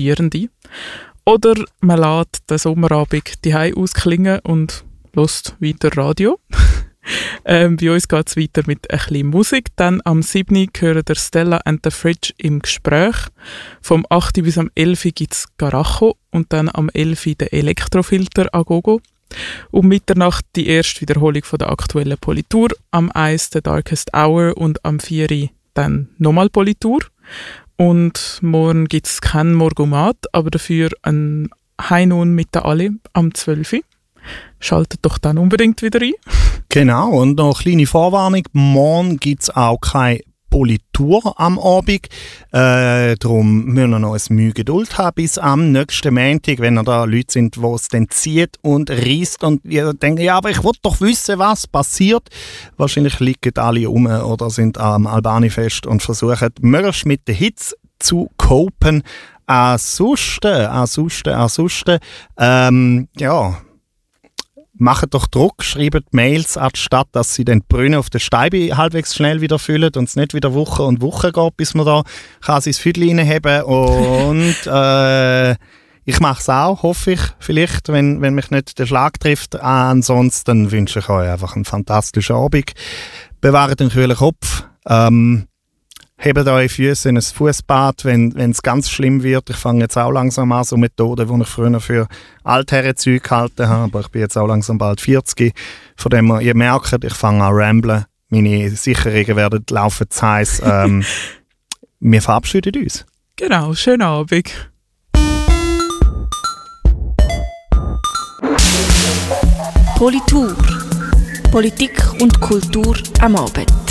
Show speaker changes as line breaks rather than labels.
Studierende. Oder man lässt den Sommerabend daheim ausklingen und hört weiter Radio. Bei uns geht es weiter mit ein bisschen Musik. Dann am 7. hören der Stella and the Fridge im Gespräch. Vom 8. bis am 11. gibt es Garacho und dann am 11. den Elektrofilter Agogo. Um Mitternacht die erste Wiederholung von der aktuellen Politur, am 1. The Darkest Hour und am 4. dann nochmal Politur. Und morgen gibt es kein Morgomat, aber dafür ein High Noon mit der Ali am 12. Schaltet doch dann unbedingt wieder ein.
Genau, und noch eine kleine Vorwarnung. Morgen gibt es auch keine Politur am Abend. Darum müssen wir noch ein Mühe Geduld haben bis am nächsten Montag, wenn da Leute sind, die es dann zieht und reisst und ihr denkt, ja, aber ich will doch wissen, was passiert. Wahrscheinlich liegen alle rum oder sind am Albani-Fest und versuchen, möglichst mit den Hits zu copen. Ansonsten, macht doch Druck, schreibt Mails, anstatt dass sie dann die Brunnen auf der Steibe halbwegs schnell wieder füllen und es nicht wieder Woche und Woche geht, bis man da kann sein Füdli reinheben. Und ich mache es auch, hoffe ich, vielleicht, wenn mich nicht der Schlag trifft. Ansonsten wünsche ich euch einfach einen fantastischen Abend. Bewahrt den kühlen Kopf. Hebt eure Füße in ein Fußbad, wenn es ganz schlimm wird. Ich fange jetzt auch langsam an, so Methoden, die ich früher für Altherrenzeug gehalten habe. Aber ich bin jetzt auch langsam bald 40. Von dem her, ihr merkt, ich fange an ramblen. Meine Sicherungen werden laufen zu heiß. Wir verabschieden uns.
Genau, schönen Abend.
Politur. Politik und Kultur am Abend.